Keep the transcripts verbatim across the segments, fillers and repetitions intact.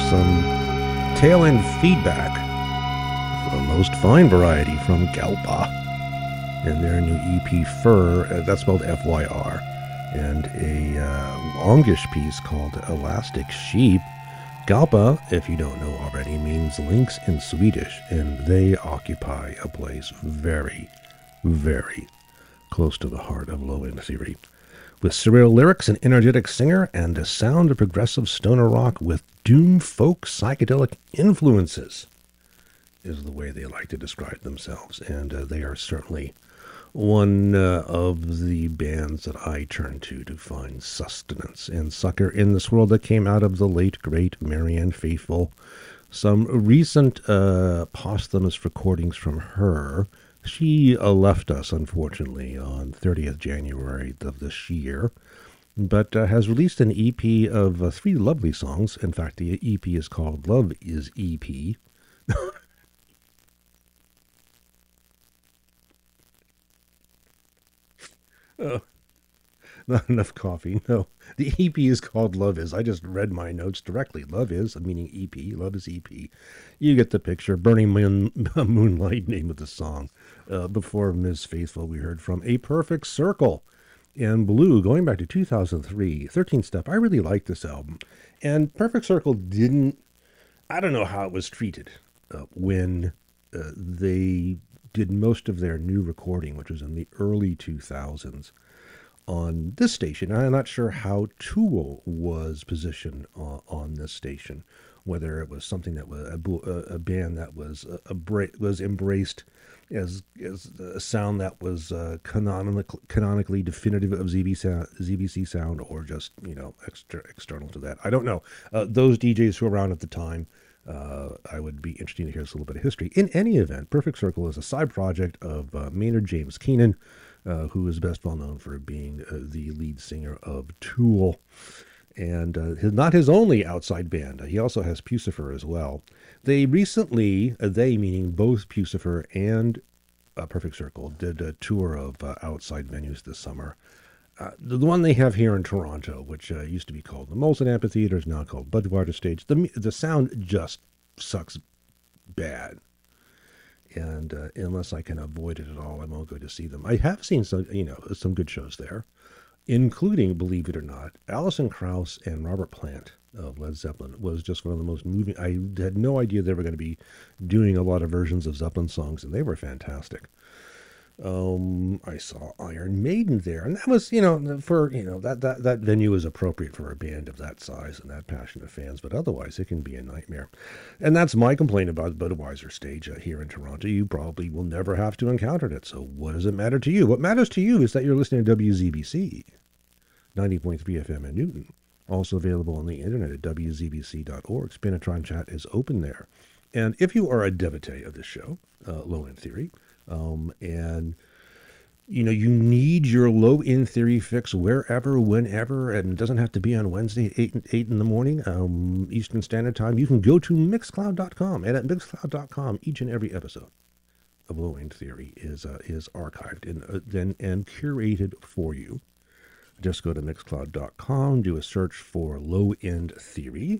some tail end feedback, the most fine variety from Galpa, and their new E P Fur, uh, that's spelled F Y R, and a uh, longish piece called Elastic Sheep. Galpa, if you don't know already, means lynx in Swedish, and they occupy a place very, very close to the heart of Low End Theory. With surreal lyrics, an energetic singer, and a sound of progressive stoner rock with doom folk psychedelic influences is the way they like to describe themselves, and uh, they are certainly one uh, of the bands that I turn to to find sustenance and succor in this world that came out of the late, great Marianne Faithfull. Some recent uh, posthumous recordings from her. She uh, left us, unfortunately, on thirtieth of January of this year, but uh, has released an E P of uh, three lovely songs. In fact, the E P is called Love is E P. Oh, not enough coffee. No, the E P is called Love Is. I just read my notes directly. Love Is, meaning E P. Love Is E P. You get the picture. Burning Moon, Moonlight, name of the song. Uh, before Miz Faithfull, we heard from A Perfect Circle in Blue, going back to two thousand three. thirteen Step. I really like this album. And Perfect Circle didn't, I don't know how it was treated uh, when uh, they did most of their new recording, which was in the early two thousands, on this station. I'm not sure how Tool was positioned uh, on this station, whether it was something that was a, a band that was a, a, was embraced as as a sound that was uh, canonic, canonically definitive of Z B C sound, Z B C sound, or just, you know, extra, external to that. I don't know. Uh, those D Js who were around at the time, Uh, I would be interested to hear a little bit of history. In any event, Perfect Circle is a side project of uh, Maynard James Keenan, uh, who is best well known for being uh, the lead singer of Tool, and uh, his, not his only outside band. Uh, he also has Pucifer as well. They recently, uh, they meaning both Pucifer and uh, Perfect Circle, did a tour of uh, outside venues this summer. Uh, the, the one they have here in Toronto, which uh, used to be called the Molson Amphitheater, is now called Budweiser Stage. The the sound just sucks bad, and uh, unless I can avoid it at all, I won't go to see them. I have seen some, you know, some good shows there, including, believe it or not, Alison Krauss and Robert Plant of Led Zeppelin was just one of the most moving. I had no idea they were going to be doing a lot of versions of Zeppelin songs, and they were fantastic. Um, I saw Iron Maiden there, and that was, you know, for, you know, that, that, that venue is appropriate for a band of that size and that passionate fans, but otherwise it can be a nightmare. And that's my complaint about Budweiser Stage uh, here in Toronto. You probably will never have to encounter it. So what does it matter to you? What matters to you is that you're listening to W Z B C, ninety point three F M in Newton, also available on the internet at w z b c dot org. Spinatron chat is open there. And if you are a devotee of this show, uh, Low End Theory, Um, and, you know, you need your low-end theory fix wherever, whenever, and it doesn't have to be on Wednesday at eight, eight in the morning, um, Eastern Standard Time. You can go to mixcloud dot com, and at mixcloud dot com, each and every episode of Low-End Theory is uh, is archived and, uh, then, and curated for you. Just go to mixcloud dot com, do a search for Low-End Theory,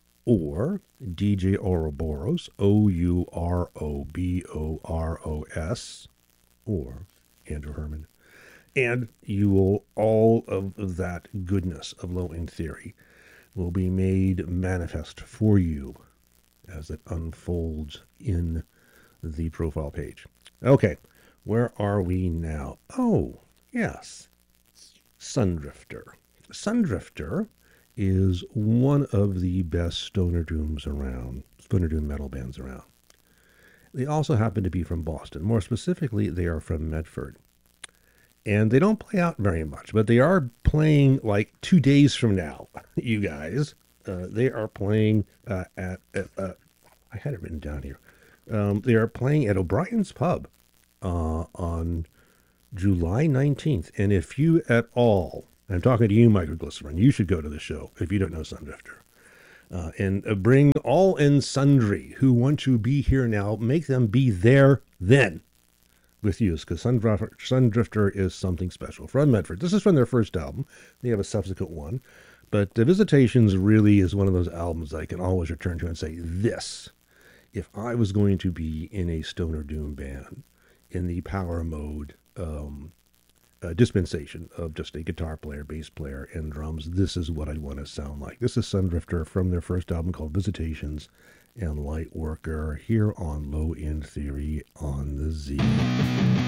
or D J Ouroboros, O U R O B O R O S, or Andrew Herman. And you will, all of that goodness of Low End Theory will be made manifest for you as it unfolds in the profile page. Okay, where are we now? Oh, yes, Sundrifter. Sundrifter is one of the best stoner dooms around, stoner doom metal bands around. They also happen to be from Boston. More specifically, they are from Medford. And they don't play out very much, but they are playing like two days from now, you guys. Uh, they are playing uh, at, at uh, I had it written down here. Um, they are playing at O'Brien's Pub uh, on July nineteenth. And if you at all, I'm talking to you, Microglycerin, you should go to the show if you don't know Sundrifter. Uh, and uh, bring all and sundry who want to be here now, make them be there then with you, because Sundrifter is something special. From Medford. This is from their first album. They have a subsequent one. But uh, Visitations really is one of those albums I can always return to and say, this, if I was going to be in a stoner doom band, in the power mode um, uh, dispensation of just a guitar player, bass player, and drums, this is what I'd want to sound like. This is Sundrifter from their first album called Visitations and Lightworker here on Low End Theory on the Z.